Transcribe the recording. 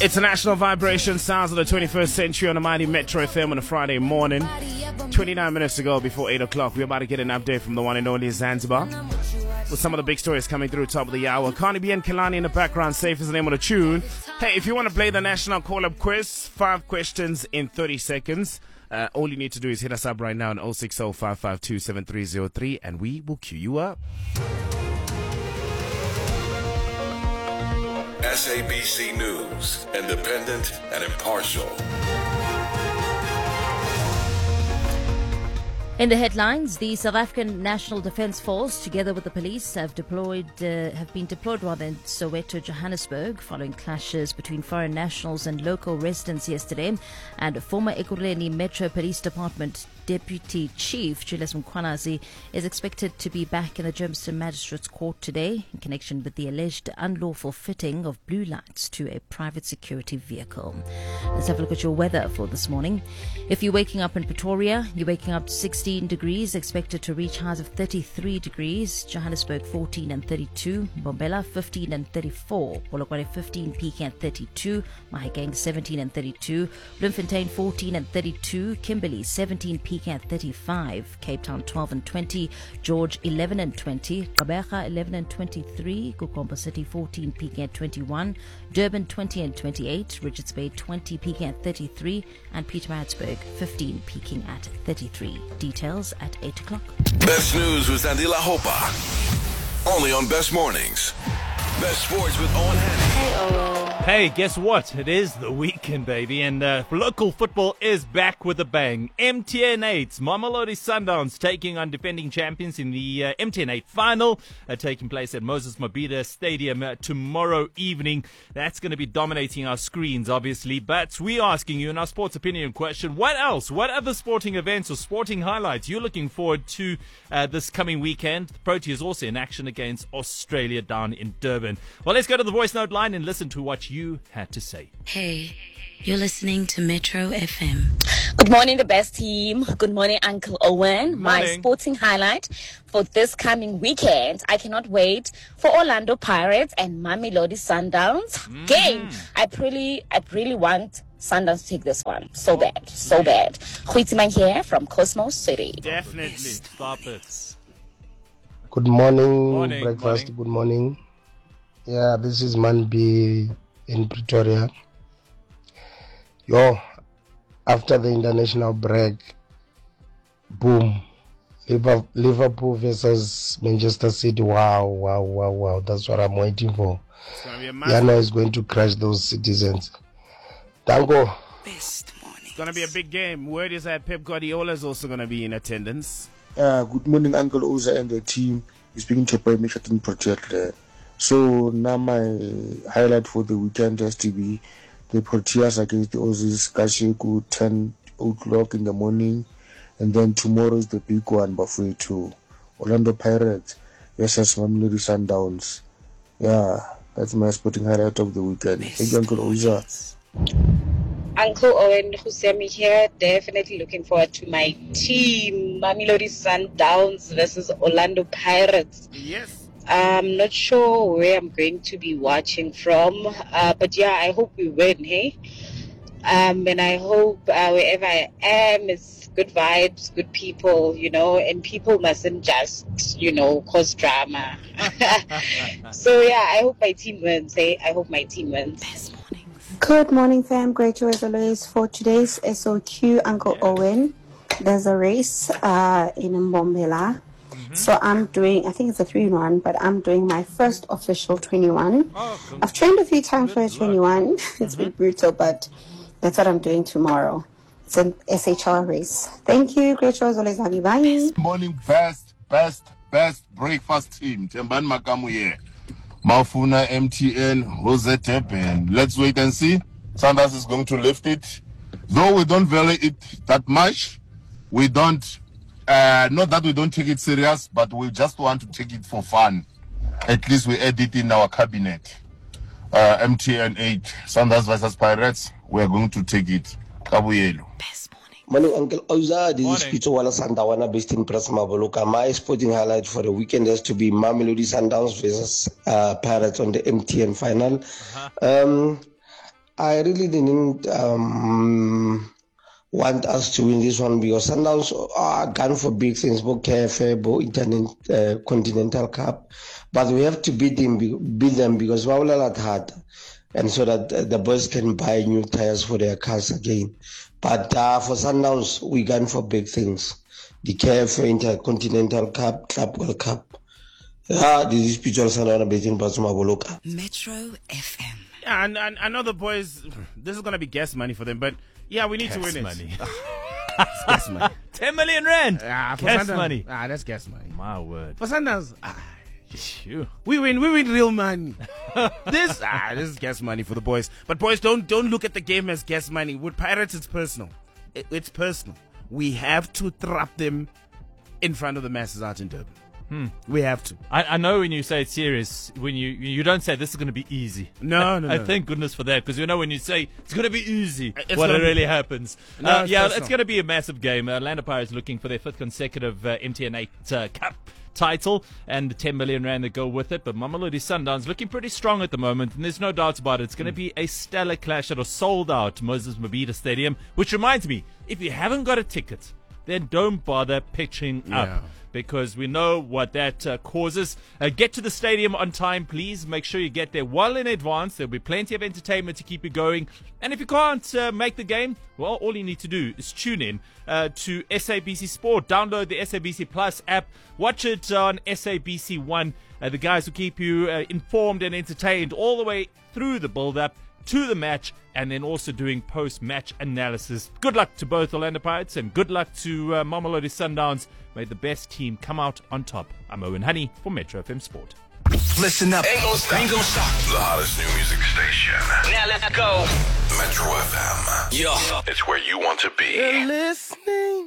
It's a national vibration, sounds of the 21st century on the mighty Metro FM on a Friday morning. 29 minutes to go before 8 o'clock. We're about to get an update from the one and only Zanzibar, with some of the big stories coming through top of the hour. Cardi B and Kelani in the background, safe is the name of the tune. Hey, if you want to play the national call-up quiz, 5 questions in 30 seconds. All you need to do is hit us up right now on 060-552-7303 and we will queue you up. SABC News, independent and impartial. In the headlines, the South African National Defence Force, together with the police, have been deployed in Soweto, Johannesburg, following clashes between foreign nationals and local residents yesterday. And former Ekurhuleni Metro Police Department Deputy Chief Julius Mkhwanazi is expected to be back in the Germiston Magistrates Court today in connection with the alleged unlawful fitting of blue lights to a private security vehicle. Let's have a look at your weather for this morning. If you're waking up in Pretoria, you're waking up to 16 degrees, expected to reach highs of 33 degrees. Johannesburg 14 and 32, Mbombela 15 and 34, Polokwane 15, peaking at 32, Mahikeng 17 and 32, Bloemfontein 14 and 32, Kimberley 17, peaking at 35, Cape Town 12 and 20, George 11 and 20, Gqeberha 11 and 23, Kukombo City 14, peaking at 21, Durban 20 and 28, Richards Bay 20, peaking at 33, and Pietermaritzburg 15, peaking at 33. Details at 8 o'clock. Best news with Andila Hopa. Only on Best Mornings. Best Sports with Owen Hanny. Hey, Owen. Hey, guess what? It is the weekend, baby, and local football is back with a bang. MTN 8's Mamelodi Sundowns taking on defending champions in the MTN 8 final, taking place at Moses Mabhida Stadium tomorrow evening. That's going to be dominating our screens, obviously, but we're asking you in our sports opinion question, what else? What other sporting events or sporting highlights you're looking forward to this coming weekend? The Proteas also in action against Australia down in Durban. Well, let's go to the voice note line and listen to what you had to say. Hey, you're listening to Metro FM. Good morning, the best team. Good morning, Uncle Owen. Good My morning. sporting highlight for this coming weekend. I cannot wait for Orlando Pirates and Mamelodi Sundowns game. I really want Sundowns to take this one. So bad. Huitiman here from Cosmos City. Definitely. Stop it. Good morning, Morning, breakfast. morning. Good morning. Yeah, this is Manby in Pretoria. After the international break, boom, Liverpool versus Manchester City. Wow. That's what I'm waiting for. It's going to be a massive. Yana is going to crush those citizens. Tango. It's going to be a big game. Word is that Pep Guardiola is also going to be in attendance. Good morning, Uncle Oza and the team. You're speaking to Boy Mishatin Project there. So now my highlight for the weekend has to be the Proteas against the Aussies, Kasheku, 10 o'clock in the morning. And then tomorrow is the big one, Bafui to Orlando Pirates versus Mamelodi Sundowns. Yeah, that's my sporting highlight of the weekend. Thank you, Uncle Oza. Uncle Owen Husemi here. Definitely looking forward to my team, Mamelodi Sundowns versus Orlando Pirates. Yes. I'm not sure where I'm going to be watching from, but yeah, I hope we win, hey? And I hope wherever I am, it's good vibes, good people, and people mustn't just, cause drama. So yeah, I hope my team wins, hey? I hope my team wins. Good morning, fam. Great joy as always for today's SOQ, Uncle Owen. There's a race in Mbombela. So I'm doing, I think it's a 3-in-1, but I'm doing my first official 21. I've trained a few times for a 21. It's been brutal, but that's what I'm doing tomorrow. It's an SHR race. Thank you. Great show as always. Love you. Bye. Morning, best breakfast team. Tembani Makamu here. Mafuna, MTN, Jose Tepen. Let's wait and see. Sanders is going to lift it. Though we don't value it that much, we don't, not that we don't take it serious, but we just want to take it for fun. At least we add it in our cabinet. MTN 8, Sanders versus Pirates, we're going to take it. Kabuyelo. Morning, Uncle Oza. This is Peter Wala Sandawana based in Press Maboloka. My sporting highlight for the weekend has to be Mamelodi Sundowns versus Pirates on the MTN final. I really didn't want us to win this one because Sundowns are gone for big things, both KFA, both Continental Cup. But we have to beat them because Waulala hard, and so that the boys can buy new tires for their cars again. But for Sundowns, we gone for big things. The KFA Intercontinental Cup, Club World Cup. This is Pichol Sandana beating Basuma Boloka. Metro FM. Yeah, and I know the boys, this is going to be gas money for them, but yeah, we need to win money. it. It's gas money. 10 million rand. For Gas Sundowns, money. That's gas money. My word. For Sundowns, Phew. we win real money. This is gas money for the boys. But boys, don't look at the game as gas money. With Pirates, it's personal. It's personal. We have to trap them in front of the masses out in Durban. We have to. I know when you say it's serious, when you don't say this is going to be easy. No. I thank goodness for that, because when you say it's going to be easy, It's what gonna be- really happens. No, it's yeah, personal. it's going to be a massive game. Orlando Pirates looking for their 5th consecutive MTN 8 Cup title and the 10 million rand that go with it. But Mamelodi Sundowns looking pretty strong at the moment, and there's no doubts about it. It's going to be a stellar clash at a sold-out Moses Mabhida Stadium, which reminds me, if you haven't got a ticket, then don't bother pitching up. Yeah. Because we know what that causes. Get to the stadium on time, please. Make sure you get there well in advance. There'll be plenty of entertainment to keep you going. And if you can't make the game, well, all you need to do is tune in to SABC Sport. Download the SABC Plus app. Watch it on SABC One. The guys will keep you informed and entertained all the way through the build-up to the match, and then also doing post-match analysis. Good luck to both Orlando Pirates and good luck to Mamelodi Sundowns. May the best team come out on top. I'm Owen Honey for Metro FM Sport. Listen up. Ain't gonna stop. The hottest new music station. Now let's go. Metro FM. Yeah. It's where you want to be. You're listening